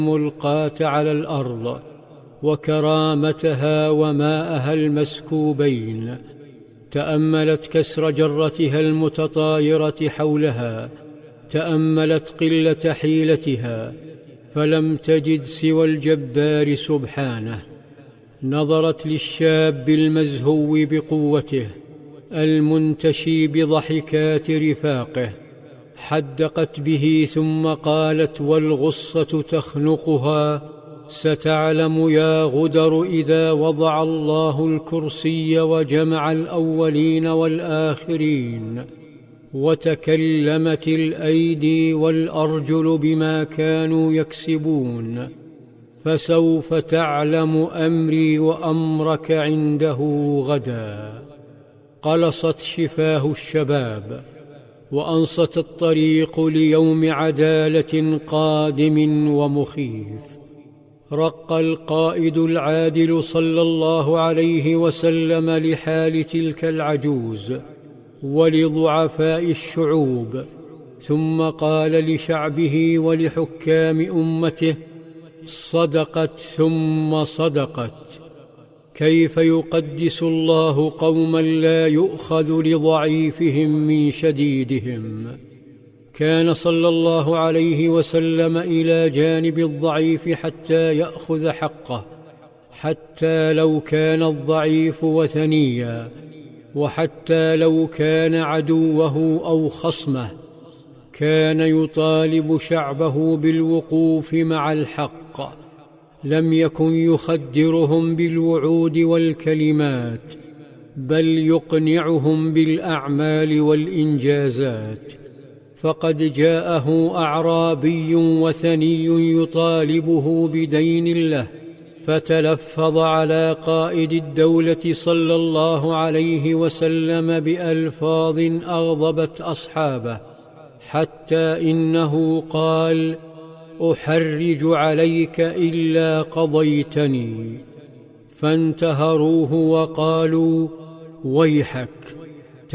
الملقاة على الأرض، وكرامتها وماءها المسكوبين. تأملت كسر جرتها المتطايرة حولها، تأملت قلة حيلتها، فلم تجد سوى الجبار سبحانه. نظرت للشاب المزهو بقوته المنتشي بضحكات رفاقه، حدقت به ثم قالت والغصة تخنقها: ستعلم يا غدر إذا وضع الله الكرسي وجمع الأولين والآخرين، وتكلمت الأيدي والأرجل بما كانوا يكسبون، فسوف تعلم أمري وأمرك عنده غدا. قلصت شفاه الشباب، وأنصت الطريق ليوم عدالة قادم ومخيف. رق القائد العادل صلى الله عليه وسلم لحال تلك العجوز ولضعفاء الشعوب، ثم قال لشعبه ولحكام أمته: صدقت ثم صدقت. كيف يقدس الله قوما لا يؤخذ لضعيفهم من شديدهم؟ كان صلى الله عليه وسلم إلى جانب الضعيف حتى يأخذ حقه، حتى لو كان الضعيف وثنيا، وحتى لو كان عدوه أو خصمه. كان يطالب شعبه بالوقوف مع الحق، لم يكن يخدرهم بالوعود والكلمات، بل يقنعهم بالأعمال والإنجازات. فقد جاءه أعرابي وثني يطالبه بدين الله، فتلفظ على قائد الدولة صلى الله عليه وسلم بألفاظ أغضبت أصحابه، حتى إنه قال: أحرج عليك إلا قضيتني. فانتهروه وقالوا: ويحك،